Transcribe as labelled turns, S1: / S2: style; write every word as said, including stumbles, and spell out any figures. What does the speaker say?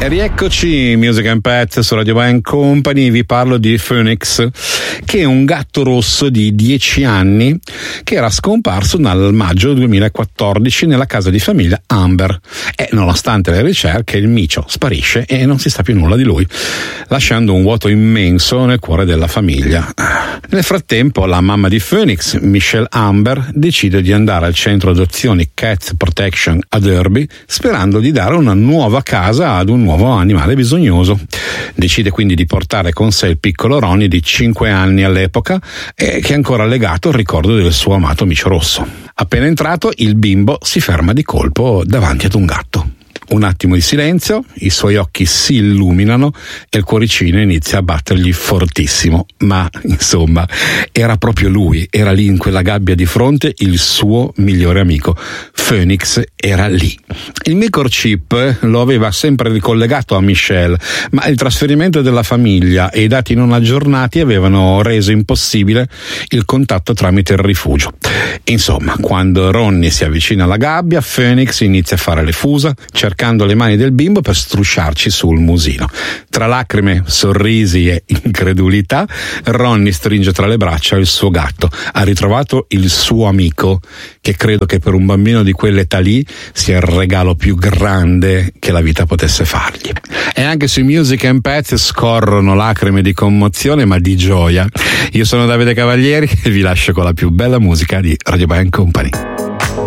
S1: E rieccoci, Music and Pet su Radio Band Company. Vi parlo di Phoenix, che è un gatto rosso di dieci anni che era scomparso dal maggio duemilaquattordici nella casa di famiglia Amber, e nonostante le ricerche il micio sparisce e non si sa più nulla di lui, lasciando un vuoto immenso nel cuore della famiglia. Nel frattempo la mamma di Phoenix, Michelle Amber, decide di andare al centro adozioni Cat Protection a Derby, sperando di dare una nuova casa ad un nuovo animale bisognoso. Decide quindi di portare con sé il piccolo Ronnie di cinque anni all'epoca, e che è ancora legato al ricordo del suo amato micio rosso. Appena entrato, il bimbo si ferma di colpo davanti ad un gatto. Un attimo di silenzio, i suoi occhi si illuminano e il cuoricino inizia a battergli fortissimo. Ma, insomma, era proprio lui, era lì in quella gabbia di fronte il suo migliore amico. Phoenix era lì. Il microchip lo aveva sempre ricollegato a Michelle, ma il trasferimento della famiglia e i dati non aggiornati avevano reso impossibile il contatto tramite il rifugio. Insomma, quando Ronnie si avvicina alla gabbia, Phoenix inizia a fare le fusa, cercando le mani del bimbo per strusciarci sul musino. Tra lacrime, sorrisi e incredulità, Ronnie stringe tra le braccia il suo gatto. Ha ritrovato il suo amico, che credo che per un bambino di quell'età lì sia il regalo più grande che la vita potesse fargli. E anche sui Music and Pets scorrono lacrime di commozione, ma di gioia. Io sono Davide Cavalieri e vi lascio con la più bella musica di Radio Band Company.